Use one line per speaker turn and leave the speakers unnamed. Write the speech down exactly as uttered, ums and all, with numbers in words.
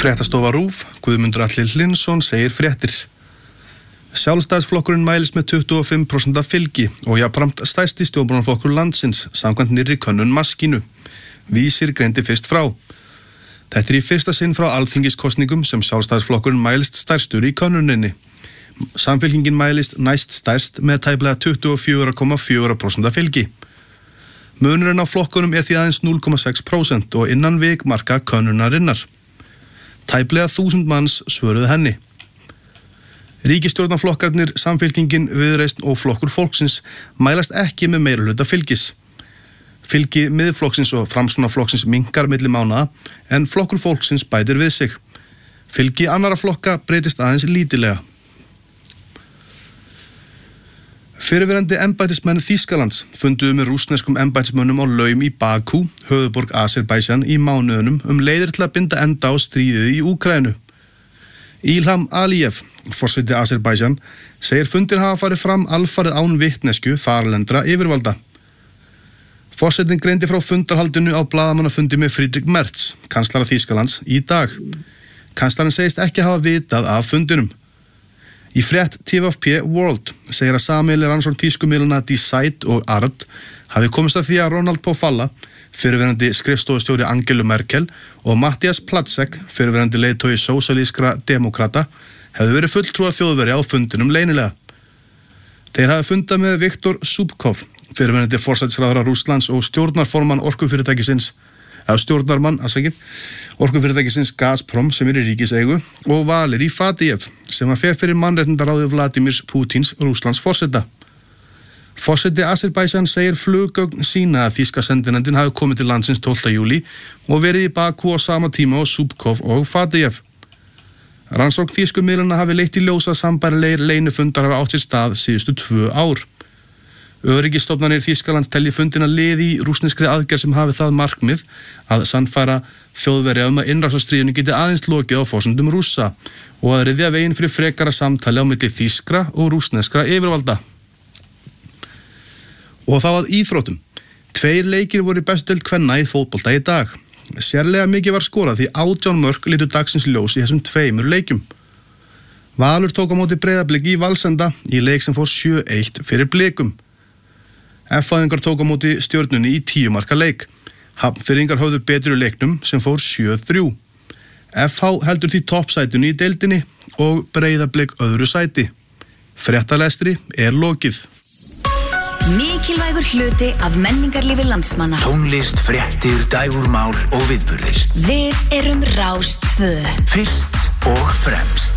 Fréttastofa RÚV, Guðmundur Atli Hlynsson segir fréttir. Sjálfstæðisflokkurinn mælist með tuttugu og fimm prósent fylgi og jafnframt stærsti stjórnmálaflokkur landsins samkvæmt nýrri könnun Maskínu. Vísir greindi fyrst frá. Þetta er í fyrsta sinn frá alþingiskosningum sem Sjálfstæðisflokkurinn mælist stærstur í könnuninni. Samfylkingin mælist næst stærst með tæplega tuttugu og fjögur komma fjögur prósent fylgi. Munurinn á flokkunum er því aðeins núll komma sex prósent og innan vikmarka könnunarinnar. Tæplega þúsund manns svöruðu henni. Ríkisstjórnarflokkarnir, Samfylkingin, Viðreisn og Flokkur fólksins mælast ekki með meirihluta fylgis. Fylgi Miðflokksins og Framsóknarflokksins minnkar milli mánaða en Flokkur fólksins bætir við sig. Fylgi annarra flokka breytist aðeins lítillega. Fyrrverandi embættismenn Þýskalands funduðu með rússneskum embættismönnum á laum í Bakú, höfuðborg Azerbaijan, í mánuðunum um leiðir til að binda enda á stríðið í Úkraínu. Ilham Aliyev, forseti Azerbaijan, segir fundir hafa farið fram alfarið án vitnesku þarlendra yfirvalda. Forsetinn greindi frá fundarhaldinu á blaðamannafundi með Friedrich Merz, kanslara Þýskalands, í dag. Kanslarinn segist ekki hafa vitað af fundinum. Í frétt T V P World segir að sameiginleg rannsókn þýskumiðlanna Die Zeit og Ard hafi komist að því að Ronald Pofalla, fyrrverandi skrifstofustjóri Angelu Merkel, og Mattias Platzek, fyrrverandi leiðtogi sósíalískra demokrata, hefðu verið fulltrúar Þjóðverja á fundinum leynilega. Þeir hafi fundað með Viktor Zubkov, fyrrverandi forsætisráðherra Rússlands og stjórnarformann orkufyrirtækisins, eða stjórnarmann, afsakið, orkufyrirtækisins Gazprom sem er í ríkiseigu, og Valeri Fatijev, sem að fer fyrir mannréttindaráði Vladimir Putins Rússlands forseta. Forseti Azerbaijan segir fluggögn sína að þýska sendinefndin hafi komið til landsins tólfta júlí og verið í Bakú á sama tíma á Zubkov og Fatijev. Rannsókn þýsku miðlanna hafi leitt í ljós að sambærilegir leynifundar hafi átt sér stað síðustu tvö ár. Öryggisstofnanir Þýskalands telji fundina lið í rússneskri aðgerð sem hafi það markmið að sannfæra Þjóðverja um að innrásarstríðinu geti aðeins lokið á forsendum Rússa og að ryðja veginn fyrir frekara samtali á milli þýskra og rússneskra yfirvalda. Og þá að íþróttum. Tveir leikir voru í bestu deild kvenna í fótbolta í dag. Sérlega mikið var skorað því átján mörk litu dagsins ljós í þessum tveimur leikjum. Valur tók á móti Breiðablik í Valsenda í leik sem fór sjö eitt fyrir Blikum. F-fæðingar tók á móti Stjörnunni í tíu marka leik. Hafnfirðingar höfðu betri leiknum sem fór sjö þrjú. F H heldur því toppsætinu í deildinni og Breiðablik öðru sæti. Fréttalestri er lokið.
Mikilvægur hluti af menningarlífi landsmanna.
Tónlist, fréttir, dægurmál og viðburðir.
Við erum Rás tvö.
Fyrst og fremst.